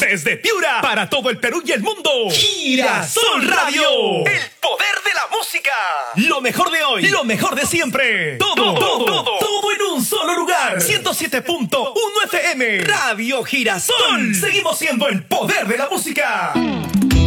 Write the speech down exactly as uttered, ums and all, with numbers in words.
desde Piura para todo el Perú y el mundo. Girasol Radio, el poder de la música. Lo mejor de hoy, lo mejor de siempre. Todo, todo, todo, todo en un solo lugar. ciento siete punto uno F M, Radio Girasol. Seguimos siendo el poder de la música.